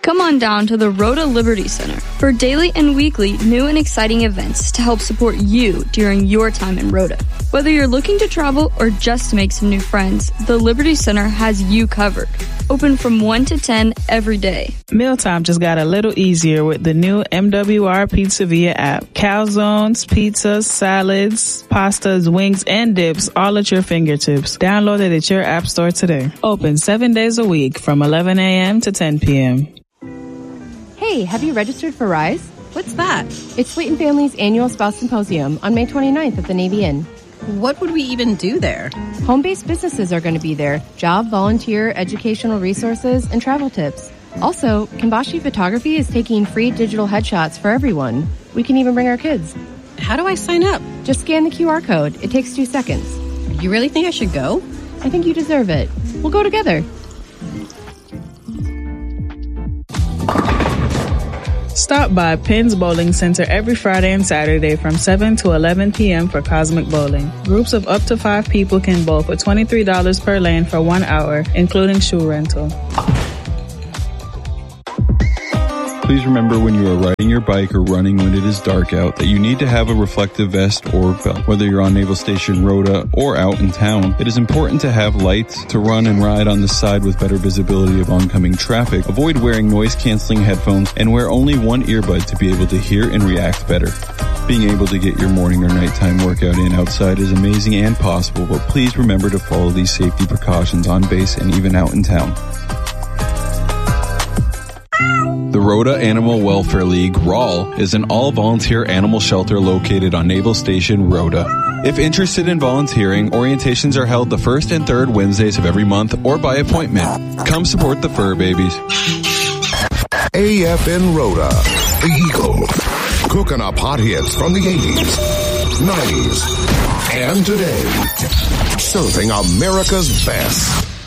Come on down to the Rhoda Liberty Center for daily and weekly new and exciting events to help support you during your time in Rhoda. Whether you're looking to travel or just to make some new friends, the Liberty Center has you covered. Open from 1 to 10 every day. Mealtime just got a little easier with the new MWR Pizza Via app. Calzones, pizzas, salads, pastas, wings, and dips all at your fingertips. Download it at your app store today. Open 7 days a week from 11 a.m. to 10 p.m. Hey, have you registered for RISE? What's that? It's Slayton Family's annual spouse symposium on May 29th at the Navy Inn. What would we even do there? Home-based businesses are going to be there. Job, volunteer, educational resources, and travel tips. Also, Kimbashi Photography is taking free digital headshots for everyone. We can even bring our kids. How do I sign up? Just scan the QR code. It takes 2 seconds. You really think I should go? I think you deserve it. We'll go together. Stop by Penn's Bowling Center every Friday and Saturday from 7 to 11 p.m. for Cosmic Bowling. Groups of up to 5 people can bowl for $23 per lane for 1 hour, including shoe rental. Please remember when you are riding your bike or running when it is dark out that you need to have a reflective vest or belt. Whether you're on Naval Station Rhoda or out in town, it is important to have lights to run and ride on the side with better visibility of oncoming traffic. Avoid wearing noise-canceling headphones and wear only one earbud to be able to hear and react better. Being able to get your morning or nighttime workout in outside is amazing and possible, but please remember to follow these safety precautions on base and even out in town. The Rhoda Animal Welfare League, RAL, is an all-volunteer animal shelter located on Naval Station, Rhoda. If interested in volunteering, orientations are held the first and third Wednesdays of every month or by appointment. Come support the fur babies. AFN Rhoda, the Eagle, cooking up hot hits from the 80s, 90s, and today. Serving America's best.